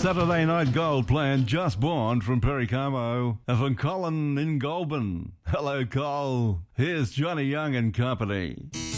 Saturday Night Gold playing Just Born from Pericamo and from Colin in Goulburn. Hello, Cole. Here's Johnny Young and Company.